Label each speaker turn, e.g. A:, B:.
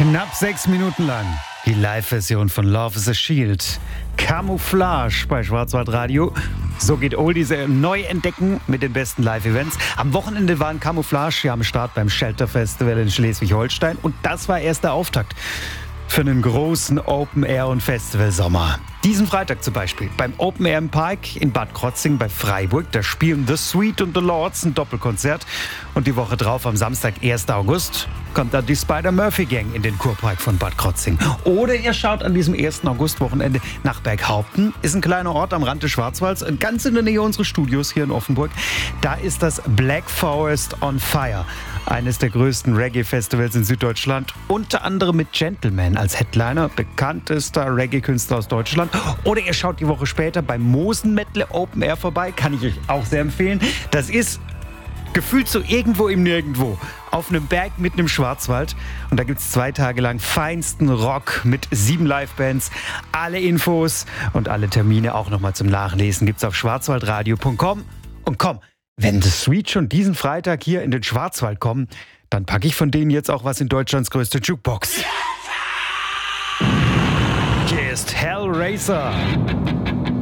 A: Knapp 6 Minuten lang die Live-Version von Love is a Shield. Camouflage bei Schwarzwaldradio. So geht Oldies neu entdecken mit den besten Live-Events. Am Wochenende waren Camouflage hier am Start beim Shelter Festival in Schleswig-Holstein. Und das war erst der Auftakt für einen großen Open-Air- und Festival-Sommer. Diesen Freitag zum Beispiel beim Open-Air im Park in Bad Krotzing bei Freiburg. Da spielen The Sweet und The Lords ein Doppelkonzert. Und die Woche drauf, am Samstag, 1. August, kommt dann die Spider-Murphy-Gang in den Kurpark von Bad Krotzing. Oder ihr schaut an diesem 1. August-Wochenende nach Berghaupten. Ist ein kleiner Ort am Rand des Schwarzwalds, ganz in der Nähe unseres Studios hier in Offenburg. Da ist das Black Forest on Fire. Eines der größten Reggae-Festivals in Süddeutschland. Unter anderem mit Gentleman als Headliner, bekanntester Reggae-Künstler aus Deutschland. Oder ihr schaut die Woche später beim Mosenmetle Open Air vorbei. Kann ich euch auch sehr empfehlen. Das ist gefühlt so irgendwo im Nirgendwo. Auf einem Berg mitten im Schwarzwald. Und da gibt es 2 Tage lang feinsten Rock mit 7 Livebands. Alle Infos und alle Termine auch nochmal zum Nachlesen gibt's auf schwarzwaldradio.com. Und komm, wenn The Sweet schon diesen Freitag hier in den Schwarzwald kommen, dann packe ich von denen jetzt auch was in Deutschlands größte Jukebox. Hier ist Hellraiser.